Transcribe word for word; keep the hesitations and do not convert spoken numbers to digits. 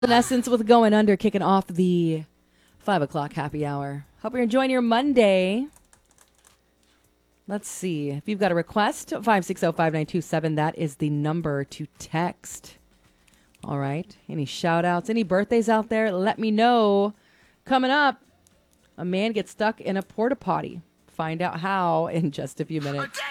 In essence, with Going Under, kicking off the five o'clock happy hour. Hope you're enjoying your Monday. Let's see. If you've got a request, five six zero, five nine two seven, that is the number to text. All right. Any shout outs, any birthdays out there? Let me know. Coming up, a man gets stuck in a porta potty. Find out how in just a few minutes.